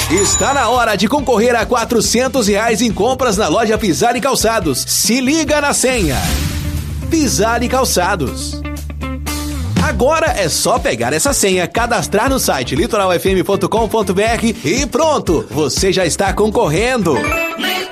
Está na hora de concorrer a R$400 em compras na loja Pisar e Calçados. Se liga na senha. Pisar e Calçados. Agora é só pegar essa senha, cadastrar no site litoralfm.com.br e pronto, você já está concorrendo.